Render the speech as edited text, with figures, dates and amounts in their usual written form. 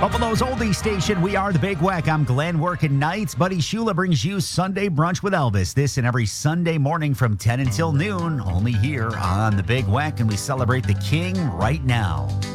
Buffalo's oldie station, we are the Big Wack. I'm Glenn working nights. Buddy Shula brings you Sunday Brunch with Elvis. This and every Sunday morning from 10 until noon, only here on the Big Wack, and we celebrate the King right now.